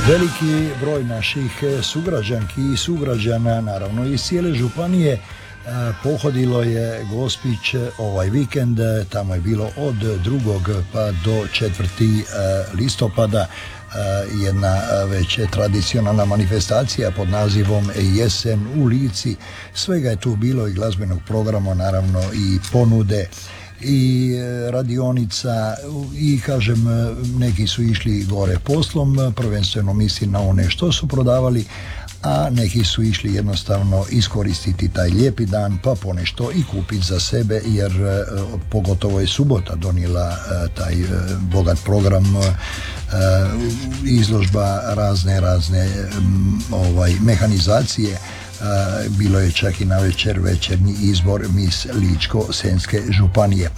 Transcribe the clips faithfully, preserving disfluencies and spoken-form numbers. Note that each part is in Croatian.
Veliki broj naših sugrađanki i sugrađana, naravno iz cijele županije, pohodilo je Gospić ovaj vikend. Tamo je bilo od drugog pa do četvrti listopada jedna već tradicionalna manifestacija pod nazivom Jesen u Lici. Svega je tu bilo i glazbenog programa, naravno i ponude i radionica i kažem neki su išli gore poslom, prvenstveno mislim na one što su prodavali, a neki su išli jednostavno iskoristiti taj lijepi dan pa ponešto i kupiti za sebe, jer pogotovo je subota donijela taj bogat program, izložba razne razne ovaj, mehanizacije. Bilo je čak i na večer večernji izbor Mis Ličko-senjske županije.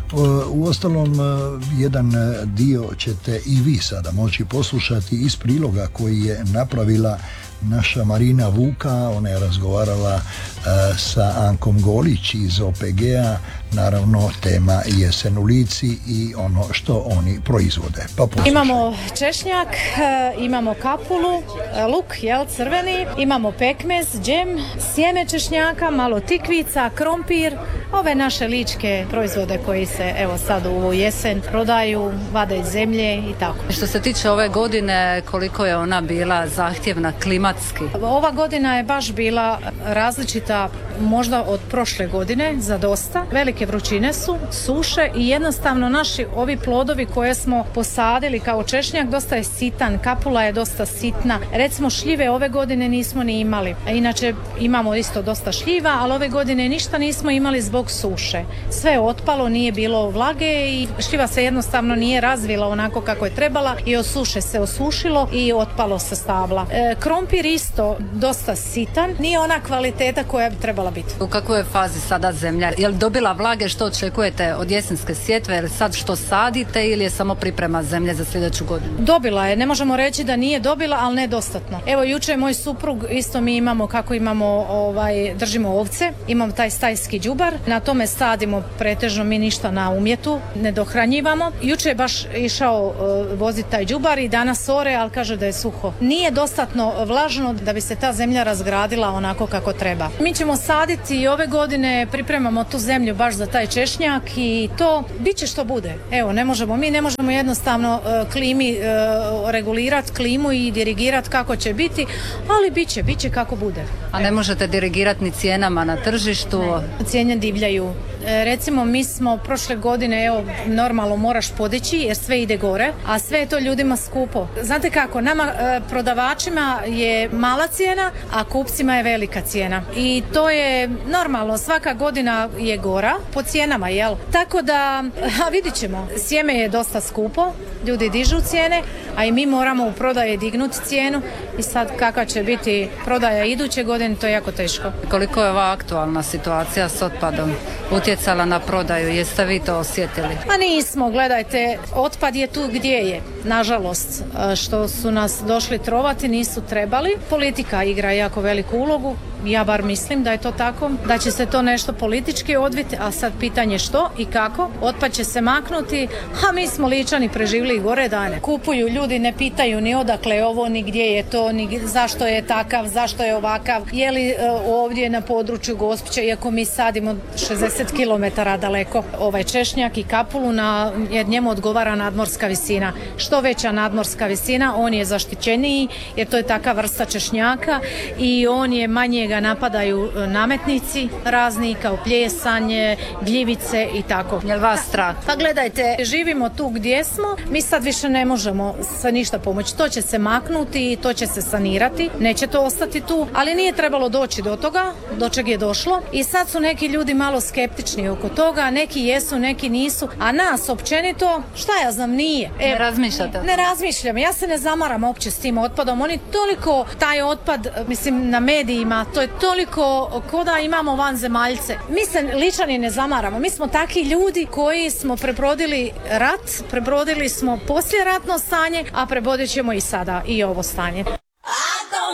U ostalom, jedan dio ćete i vi sada moći poslušati iz priloga koji je napravila naša Marina Vuka. Ona je razgovarala uh, sa Ankom Golić iz O P G-a, naravno tema Jesen u Lici i ono što oni proizvode. Pa imamo češnjak, imamo kapulu, luk, jel, crveni, imamo pekmez, džem, sjeme češnjaka, malo tikvica, krompir, ove naše ličke proizvode koji se evo sad u ovu jesen prodaju, vade iz zemlje i tako. Što se tiče ove godine, koliko je ona bila zahtjevna klimatski? Ova godina je baš bila različita možda od prošle godine za dosta. Velike vrućine su, suše i jednostavno naši ovi plodovi koje smo posadili kao češnjak dosta je sitan, kapula je dosta sitna. Recimo šljive ove godine nismo ni imali. Inače imamo isto dosta šljiva, ali ove godine ništa nismo imali zbog suše. Sve je otpalo, nije bilo vlage i šljiva se jednostavno nije razvila onako kako je trebala i od suše se osušilo i otpalo sa stabla. E, krompir isto dosta sitan, nije ona kvaliteta koja bi trebala biti. U kakvoj je fazi sada zemlja? Je li dobila vlage? Što očekujete od jesenske sjetve? Je li sad što sadite ili je samo priprema zemlje za sljedeću godinu? Dobila je, ne možemo reći da nije dobila, ali nedostatno. Evo jučer moj suprug, isto mi imamo kako imamo, ovaj, držimo ovce, imamo taj stajski đubar, na tome sadimo pretežno, mi ništa na umjetu ne dohranjivamo. Jučer je baš išao uh, voziti taj đubar i danas ore, ali kaže da je suho. Nije dostatno vlažno da bi se ta zemlja razgradila onako kako treba. Mi ćemo saditi i ove godine, pripremamo tu zemlju baš za taj češnjak i to bit će što bude. Evo, ne možemo, mi ne možemo jednostavno uh, klimi uh, regulirati klimu i dirigirati kako će biti, ali bit će, bit će kako bude. A ne možete dirigirati ni cijenama na tržištu? Ne, cijene divljaju. E, recimo, mi smo prošle godine, evo, normalno moraš podići jer sve ide gore, a sve je to ljudima skupo. Znate kako, nama e, prodavačima je mala cijena, a kupcima je velika cijena. I to je normalno, svaka godina je gora po cijenama, jel? Tako da, a vidit ćemo, sjeme je dosta skupo, ljudi dižu cijene, a i mi moramo u prodaje dignuti cijenu i sad kakva će biti prodaja iduće godine, to je jako teško. Koliko je ova aktualna situacija s otpadom utjecala na prodaju? Jeste vi to osjetili? Pa nismo, gledajte, otpad je tu gdje je, nažalost, što su nas došli trovati, nisu trebali. Politika igra jako veliku ulogu, ja bar mislim da je to tako, da će se to nešto politički odviti, a sad pitanje što i kako. Otpad će se maknuti, a mi smo Ličani preživjeli gore dane. Kupuju ljudi, ne pitaju ni odakle je ovo, ni gdje je to, ni zašto je takav, zašto je ovakav, je li uh, ovdje na području Gospića, iako mi sadimo šezdeset kilometara daleko ovaj češnjak i kapulu, na, jer njemu odgovara nadmorska visina. Što veća nadmorska visina, on je zaštićeniji, jer to je taka vrsta češnjaka i on je manje ga napadaju nametnici razni kao pljesanje, gljivice i tako. Je li vas strah? Pa gledajte, živimo tu gdje smo, mi sad više ne možemo sa ništa pomoći. To će se maknuti, to će se sanirati, neće to ostati tu, ali nije trebalo doći do toga, do čeg je došlo i sad su neki ljudi malo skeptični oko toga, neki jesu, neki nisu, a nas općenito, šta ja znam, nije. E, ne razmišljate? Ne razmišljam, ja se ne zamaram uopće s tim otpadom, oni toliko, taj otpad, mislim na medijima, to je toliko ko da imamo vanzemaljce. Mi se Ličani ne zamaramo, mi smo taki ljudi koji smo prebrodili rat, prebrodili smo poslijeratno stanje, a prebrodit ćemo i sada i ovo stanje.